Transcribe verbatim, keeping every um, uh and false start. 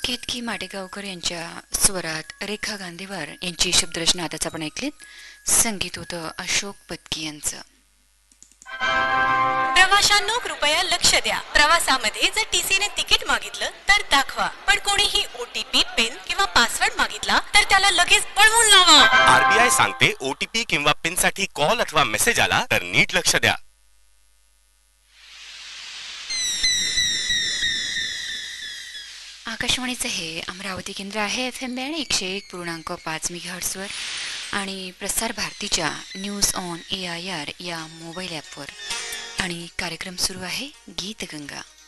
केतकी माटेगावकर यांच्या स्वरात रेखा गांधीवार यांची शब्दरचना आताच आपण ऐकलीत. संगीत होतं अशोक पत्की यांचं. प्रवाशांनो कृपया लक्ष द्या. प्रवासामध्ये जर टीसीने तिकीट मागितलं तर दाखवा, पण कोणीही ओटीपी, पिन किंवा पासवर्ड मागितला तर त्याला लगेच पळवून लावा. आरबीआय सांगते ओटीपी किंवा पिन साठी कॉल अथवा मेसेज आला तर नीट लक्ष द्या. आकाशवाणीचं हे अमरावती केंद्र आहे. एफ एम बँड एकशे एक पूर्णांक पाच मेगाहर्ट्झवर आणि प्रसार भारतीच्या news on A I R या मोबाईल ॲपवर. आणि कार्यक्रम सुरू आहे गीतगंगा.